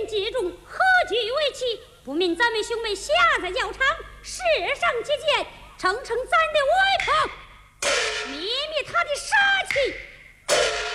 言接踵，何惧为奇？不命咱们兄妹下在药场，世上结见，称咱的威风。